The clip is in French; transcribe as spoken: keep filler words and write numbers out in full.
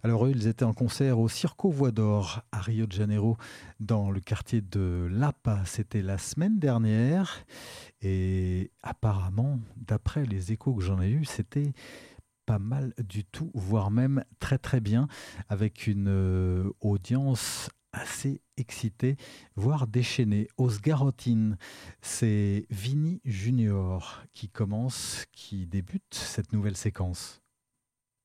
Alors eux, ils étaient en concert au Circo Voix d'Or à Rio de Janeiro, dans le quartier de Lapa. C'était la semaine dernière et apparemment, d'après les échos que j'en ai eus, c'était pas mal du tout, voire même très très bien, avec une euh, audience assez excitée, voire déchaînée. Osgarotine, c'est Vini Junior qui commence, qui débute cette nouvelle séquence.